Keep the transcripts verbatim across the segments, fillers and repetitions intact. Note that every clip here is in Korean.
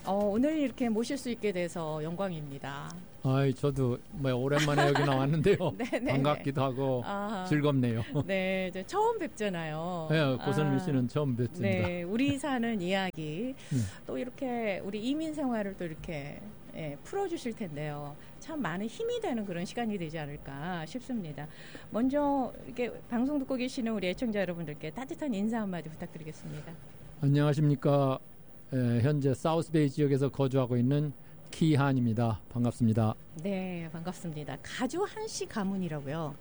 어, 오늘 이렇게 모실 수 있게 돼서 영광입니다. 아이, 저도 뭐 오랜만에 여기 나왔는데요. 반갑기도 하고 아하. 즐겁네요. 네, 이제 처음 뵙잖아요. 네, 고선미 아, 씨는 처음 뵙습니다. 네, 우리 사는 이야기 네. 또 이렇게 우리 이민 생활을 또 이렇게 예, 풀어주실 텐데요. 참 많은 힘이 되는 그런 시간이 되지 않을까 싶습니다. 먼저 이렇게 방송 듣고 계시는 우리 애청자 여러분들께 따뜻한 인사 한마디 부탁드리겠습니다. 안녕하십니까. 에, 현재 사우스베이 지역에서 거주하고 있는 키한입니다. 반갑습니다. 네, 반갑습니다. 가주 한씨 가문이라고요.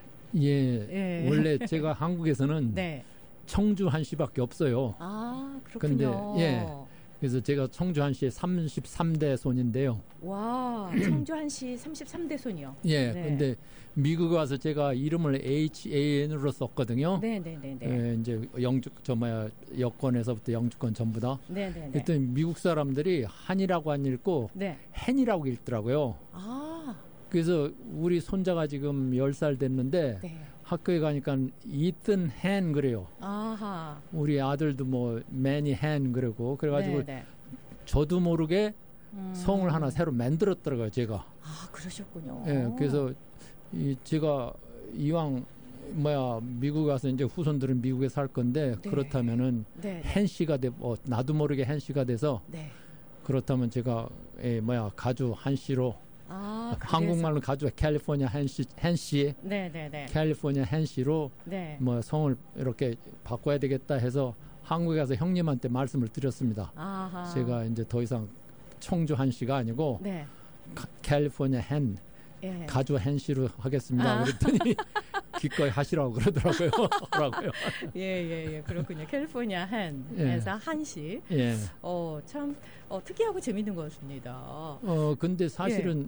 예, 예. 원래 제가 한국에서는 네. 청주 한씨밖에 없어요. 아, 그렇군요. 근데, 예. 그래서 제가 청주 한씨의 삼십삼 대 손인데요. 와, 청주 한씨 삼십삼 대 손이요. 예, 네. 근데 미국에 와서 제가 이름을 에이치에이엔으로 썼거든요. 네네네. 예, 이제 영주, 저 뭐야, 여권에서부터 영주권 전부 다. 네네네. 그랬더니 미국 사람들이 한이라고 안 읽고 네. 헨이라고 읽더라고요. 아, 그래서 우리 손자가 지금 열 살 됐는데 네. 학교에 가니까 이튼 헨 그래요. 아하. 우리 아들도 뭐 매니 헨 그러고 그래가지고 네네. 저도 모르게 음. 성을 하나 새로 만들었더라고요, 제가. 아, 그러셨군요. 예, 그래서 이 제가 이왕 뭐야 미국 가서 이제 후손들은 미국에 살 건데 네. 그렇다면은 네. 헨 씨가 돼, 어, 나도 모르게 헨 씨가 돼서 네. 그렇다면 제가 예, 뭐야 가주 한 씨로 아, 그래서. 한국말로 가주 캘리포니아 한 씨, 한 씨, 네네네. 캘리포니아 한 씨로 네. 뭐 성을 이렇게 바꿔야 되겠다 해서 한국에 가서 형님한테 말씀을 드렸습니다. 아하. 제가 이제 더 이상 청주 한 씨가 아니고 네. 카- 캘리포니아 한 예. 가주 한 씨로 하겠습니다. 아. 그랬더니 기꺼이 하시라고 그러더라고요. 하라고요. 예, 예, 예. 그렇군요. 캘리포니아 한에서 한씨. 예. 어, 참 어, 특이하고 재밌는 것 같습니다. 어 근데 사실은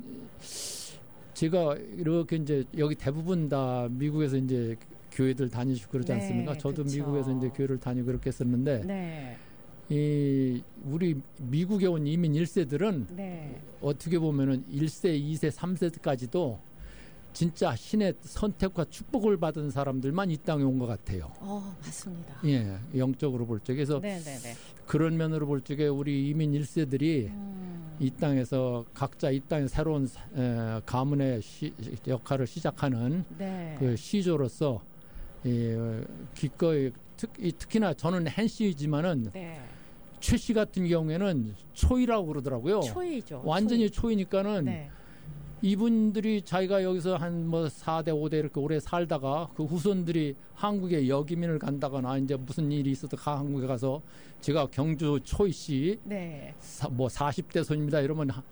제가 이렇게 이제 여기 대부분 다 미국에서 이제 교회들 다니시고 그러지 네, 않습니까? 저도 그쵸. 미국에서 이제 교회를 다니고 그렇게 했었는데 네. 이 우리 미국에 온 이민 일 세들은 네. 어떻게 보면은 일 세, 이 세, 삼 세까지도 진짜 신의 선택과 축복을 받은 사람들만 이 땅에 온 것 같아요. 어, 맞습니다. 예, 영적으로 볼 적에. 그래서 네네네. 그런 면으로 볼 적에 우리 이민 일 세들이 음. 이 땅에서 각자 이 땅의 새로운 에, 가문의 시, 역할을 시작하는 네. 그 시조로서 이, 어, 기꺼이 특, 이, 특히나 저는 헨씨지만은 네. 최 씨 같은 경우에는 초이라고 그러더라고요. 초이죠. 완전히 초이. 초이니까는 네. 이분들이 자기가 여기서 한 뭐 사 대, 오 대 이렇게 오래 살다가 그 후손들이 한국에 역이민을 간다거나 이제 무슨 일이 있어도 가 한국에 가서 제가 경주 초이 씨, 네. 사, 뭐 사십 대 손입니다 이러면 하,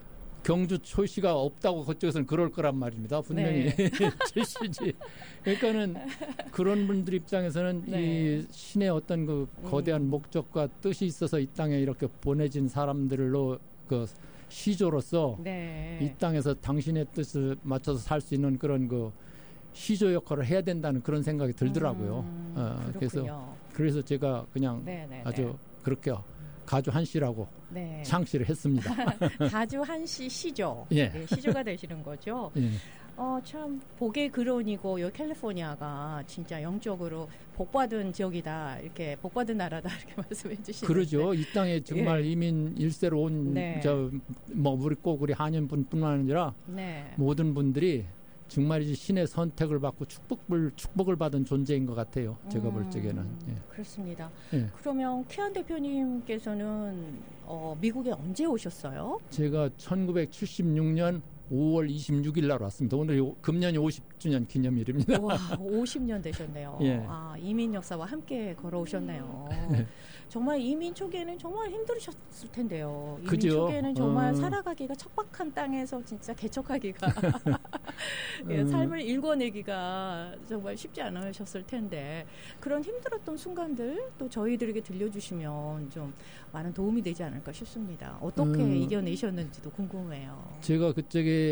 경주 초이 씨가 없다고 그쪽에서는 그럴 거란 말입니다. 분명히 네. 최 씨지. 그러니까는 그런 분들 입장에서는 네. 이 신의 어떤 그 거대한 음. 목적과 뜻이 있어서 이 땅에 이렇게 보내진 사람들로 그 시조로서 네. 이 땅에서 당신의 뜻을 맞춰서 살 수 있는 그런 그 시조 역할을 해야 된다는 그런 생각이 들더라고요. 음, 어, 그래서 그렇군요. 그래서 제가 그냥 네네네. 아주 그렇게 가주 한 씨라고 네. 창시를 했습니다. 가주 한씨 시조. 예. 네, 시조가 되시는 거죠. 예. 어, 참 복의 근원이고 요 캘리포니아가 진짜 영적으로 복받은 지역이다. 이렇게 복받은 나라다. 이렇게 말씀해 주시는데. 그러죠. 이 땅에 정말 이민 일세로 온 네. 저 뭐 우리 꼭 우리 한인분뿐만 아니라 네. 모든 분들이 정말 이 신의 선택을 받고 축복을 축복을 받은 존재인 것 같아요. 제가 음, 볼 적에는. 예. 그렇습니다. 예. 그러면 키안 대표님께서는 어, 미국에 언제 오셨어요? 제가 천구백칠십육 년 오월 이십육일 날 왔습니다. 오늘 요- 금년이 오십 주년 기념일입니다. 와, 오십 년 되셨네요. 예. 아, 이민 역사와 함께 걸어오셨네요. 정말 이민 초기에는 정말 힘들으셨을 텐데요. 이민 그죠? 초기에는 정말 어. 살아가기가 척박한 땅에서 진짜 개척하기가 예, 음. 삶을 일궈내기가 정말 쉽지 않으셨을 텐데 그런 힘들었던 순간들 또 저희들에게 들려주시면 좀 많은 도움이 되지 않을까 싶습니다. 어떻게 음. 이겨내셨는지도 궁금해요. 제가 그쪽에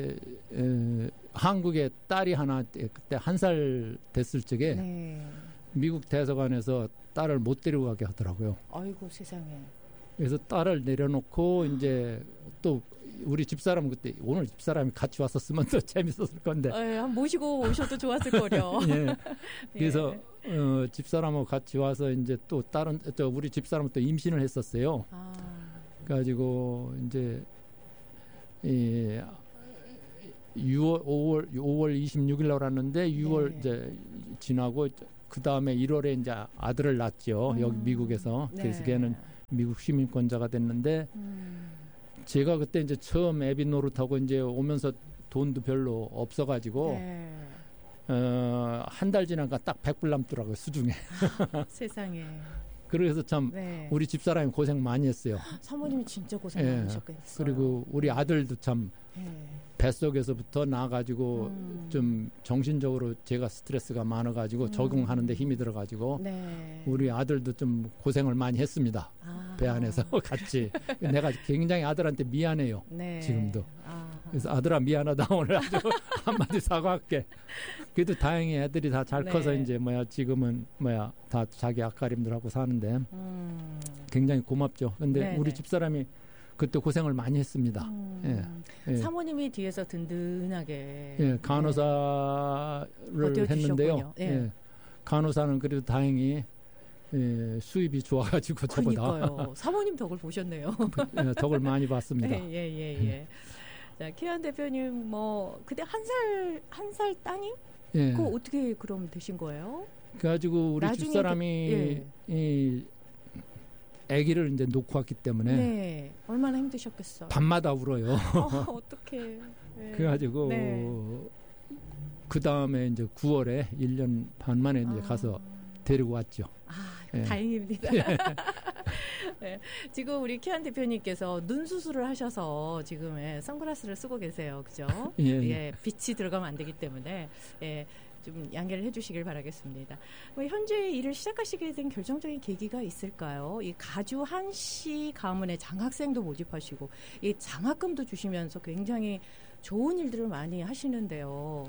에, 한국에 딸이 하나 그때 한 살 됐을 적에 네. 미국 대사관에서 딸을 못 데리고 가게 하더라고요. 아이고 세상에. 그래서 딸을 내려놓고 이제 또 우리 집사람 그때 오늘 집사람이 같이 왔었으면 더 재밌었을 건데. 에, 한 모시고 오셔도 좋았을 거려. 예. 그래서 예. 어, 집사람하고 같이 와서 이제 또 다른 또 우리 집사람은 또 임신을 했었어요. 아, 그래가지고 이제 이 유월 오월 오월 이십육 일 날 왔는데 유월 네. 이제 지나고 그 다음에 일월에 이제 아들을 낳았죠. 음. 여기 미국에서. 그래서 네. 걔는 미국 시민권자가 됐는데 음. 제가 그때 이제 처음 애비 노릇하고 이제 오면서 돈도 별로 없어가지고 네. 어, 한 달 지나니까 딱 백 불 남더라고요, 수중에. 세상에. 그래서 참 네. 우리 집사람이 고생 많이 했어요. 사모님이 진짜 고생 예. 많으셨겠어요. 그리고 우리 아들도 참 네. 뱃속에서부터 나가지고 음. 좀 정신적으로 제가 스트레스가 많아가지고 음. 적응하는데 힘이 들어가지고 네. 우리 아들도 좀 고생을 많이 했습니다. 아. 배 안에서 같이. 내가 굉장히 아들한테 미안해요. 네. 지금도. 아하. 그래서 아들아 미안하다 오늘 아주 한마디 사과할게. 그래도 다행히 애들이 다 잘 네. 커서 이제 뭐야 지금은 뭐야 다 자기 앞가림들하고 사는데 음. 굉장히 고맙죠. 근데 네네. 우리 집사람이 그때 고생을 많이 했습니다. 음. 예, 예. 사모님이 뒤에서 든든하게 예, 간호사를 버텨주셨군요. 했는데요. 예. 예, 간호사는 그래도 다행히 예, 수입이 좋아가지고 저보다 그러니까요. 사모님 덕을 보셨네요. 예, 덕을 많이 봤습니다. 예, 예, 예. 자, 키안 대표님 뭐 그때 한 살 한 살 따님? 예. 그거 어떻게 그럼 되신 거예요? 그래가지고 우리 나중에 집사람이 그- 이 아기를 이제 놓고 왔기 때문에 네. 얼마나 힘드셨겠어요. 밤마다 울어요. 어, 어떡해. 네. 그래가지고 네. 그 다음에 이제 구월에 일 년 반 만에 이제 아. 가서 데리고 왔죠. 아, 예. 다행입니다. 네, 지금 우리 키안 대표님께서 눈 수술을 하셔서 지금 예, 선글라스를 쓰고 계세요. 그죠? 예, 예. 예, 빛이 들어가면 안 되기 때문에 예, 좀 양해를 해주시길 바라겠습니다. 뭐 현재 일을 시작하시게 된 결정적인 계기가 있을까요? 이 가주 한시 가문의 장학생도 모집하시고 이 장학금도 주시면서 굉장히 좋은 일들을 많이 하시는데요.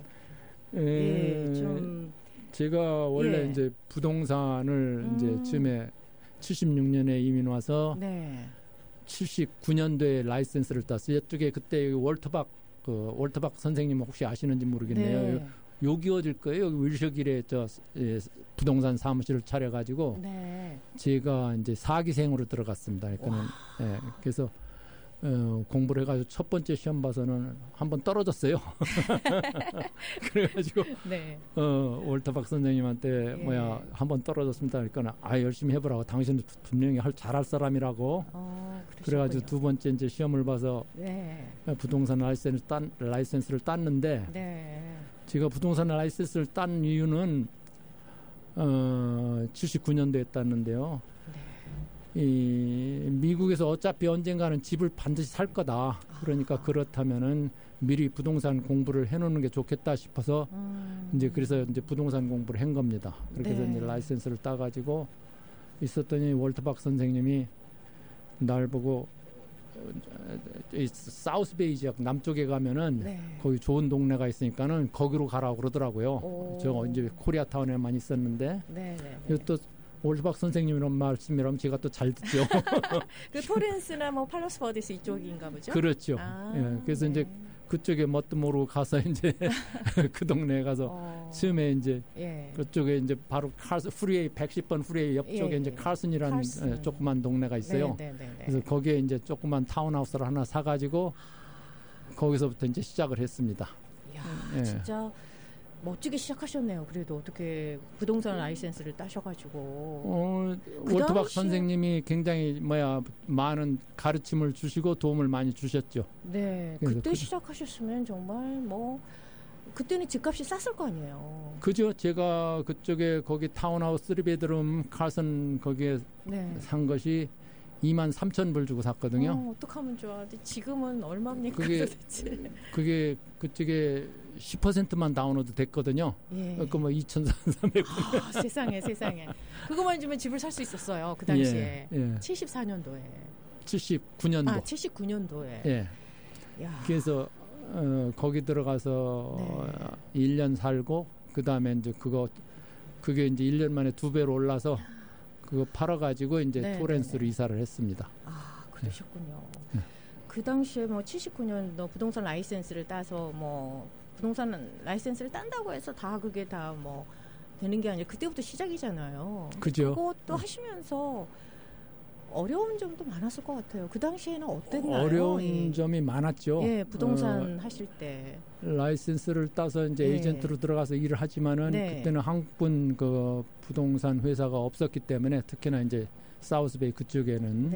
예, 좀 제가 원래 예. 이제 부동산을 음. 이제 쯤에 칠십육 년에 이민 와서 네. 칠십구 년도에 라이센스를 땄어요. 이쪽에 그때 월터박 그 월터박 선생님 혹시 아시는지 모르겠네요. 네. 여기 어딜 거예요? 여기 wilshire 저 예, 부동산 사무실을 차려가지고 네. 제가 이제 사기생으로 들어갔습니다. 그러니까는 예, 그래서 어, 공부를 해가지고 첫 번째 시험 봐서는 한번 떨어졌어요. 그래가지고 네. 어, 월터박 선생님한테 예. 뭐야 한번 떨어졌습니다. 그러니까 아 열심히 해보라고 당신은 분명히 할 잘할 사람이라고. 어, 그래가지고 두 번째 이제 시험을 봐서 네. 부동산 라이센스 딴 라이센스를 땄는데 네. 제가 부동산 라이센스를 딴 이유는 어, 칠십구 년도에 땄는데요. 이 미국에서 어차피 언젠가는 집을 반드시 살 거다. 그러니까 아. 그렇다면은 미리 부동산 공부를 해놓는 게 좋겠다 싶어서 음. 이제 그래서 이제 부동산 공부를 한 겁니다. 그렇게 해서 네. 이제 라이센스를 따가지고 있었더니 월터박 선생님이 날 보고 이 사우스베이 지역 남쪽에 가면은 네. 거기 좋은 동네가 있으니까는 거기로 가라고 그러더라고요. 오. 저 이제 코리아타운에만 있었는데 네, 네, 그리고 또 월터박 선생님이란 말씀이라면 제가 또 잘 듣죠. 그 토렌스나 뭐 팔로스 버디스 이쪽인가 보죠? 그렇죠. 아, 예, 그래서 네. 이제 그쪽에 뭣도 모르고 가서 이제 그 동네에 가서 어. 처음에 이제 예. 그쪽에 이제 바로 칼스 프리웨이 백십 번 프리웨이 옆쪽에 예, 이제 예. 칼슨이라는 칼슨. 예, 조그만 동네가 있어요. 네, 네, 네, 네. 그래서 거기에 이제 조그만 타운하우스를 하나 사가지고 거기서부터 이제 시작을 했습니다. 이야, 예. 진짜 멋지게 시작하셨네요. 그래도 어떻게 부동산 라이센스를 따셔가지고. 어, 그 월터박 당시에- 선생님이 굉장히 뭐야 많은 가르침을 주시고 도움을 많이 주셨죠. 네, 그래서 그때 그- 시작하셨으면 정말 뭐 그때는 집값이 쌌을 거 아니에요. 그죠? 제가 그쪽에 거기 타운하우스 쓰리 베드룸 칼슨 거기에 네. 산 것이 이만 삼천 불 주고 샀거든요. 어, 어떡하면 좋아. 근데 지금은 얼마입니까 그게- 도대체? 그게 그쪽에 십 퍼센트만 다운로드 됐거든요. 예. 그 뭐 이천삼백 불. 아, 세상에 세상에. 그거만 주면 집을 살 수 있었어요. 그 당시에. 예, 예. 칠십사 년도에. 칠십구 년도. 아, 칠십구 년도에. 예. 야. 그래서 어, 거기 들어가서 네. 일 년 살고 그 다음에 이제 그거 그게 이제 일 년 만에 두 배로 올라서 그거 팔아가지고 이제 네, 토렌스로 네, 네. 이사를 했습니다. 아, 그러셨군요. 네. 그 당시에 뭐 칠십구 년도 부동산 라이센스를 따서 뭐 부동산 라이센스를 딴다고 해서 다 그게 다 뭐 되는 게 아니라 그때부터 시작이잖아요. 그죠? 그것도 하시면서 어려운 점도 많았을 것 같아요. 그 당시에는 어땠나요? 어려운 예. 점이 많았죠. 예, 부동산 어, 하실 때. 라이센스를 따서 이제 네. 에이전트로 들어가서 일을 하지만은 네. 그때는 한국분 그 부동산 회사가 없었기 때문에 특히나 이제 사우스베이 그쪽에는